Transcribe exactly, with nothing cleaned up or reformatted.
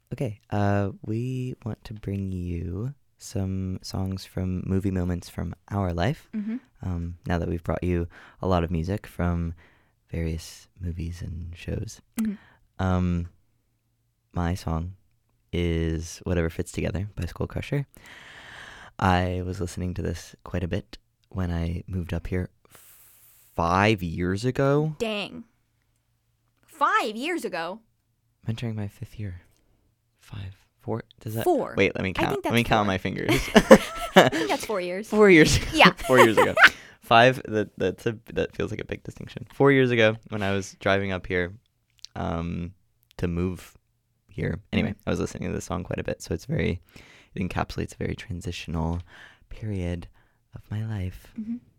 Okay, uh, we want to bring you some songs from movie moments from our life. Mm-hmm. Um, now that we've brought you a lot of music from various movies and shows. Mm-hmm. Um, my song is Whatever Fits Together by Skull Crusher. I was listening to this quite a bit when I moved up here five years ago. Dang. Five years ago. I'm entering my fifth year. Five, four. Does that? Four. Wait, let me I count. think Let me that's count four. my fingers. I think that's four years. Four years. Ago. Yeah. Four years ago. Five. That that's a that feels like a big distinction. Four years ago, when I was driving up here, um, to move here. Anyway, Mm-hmm. I was listening to this song quite a bit, so it's very, it encapsulates a very transitional period of my life. Mm-hmm.